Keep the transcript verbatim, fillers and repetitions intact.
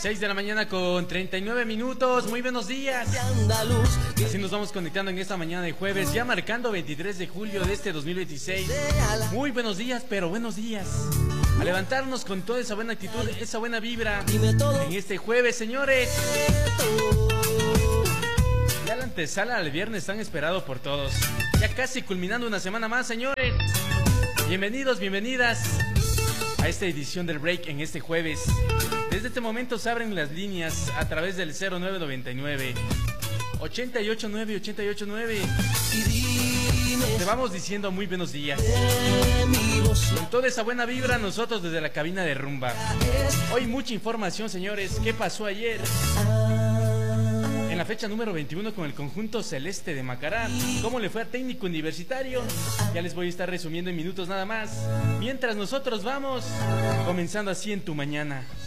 seis de la mañana con treinta y nueve minutos. Muy buenos días. Así nos vamos conectando en esta mañana de jueves, ya marcando veintitrés de julio de este dos mil veintiséis. Muy buenos días, pero buenos días. A levantarnos con toda esa buena actitud, esa buena vibra en este jueves, señores. Ya la antesala al viernes tan esperado por todos. Ya casi culminando una semana más, señores. Bienvenidos, bienvenidas a esta edición del Break en este jueves. Desde este momento se abren las líneas a través del cero nueve noventa y nueve, ochenta y ocho nueve, ochenta y ocho nueve. Te vamos diciendo muy buenos días. Con toda esa buena vibra, nosotros desde la cabina de Rumba. Hoy mucha información, señores. ¿Qué pasó ayer? En la fecha número veintiuno con el conjunto celeste de Macará. ¿Cómo le fue a Técnico Universitario? Ya les voy a estar resumiendo en minutos nada más. Mientras nosotros vamos comenzando así en tu mañana.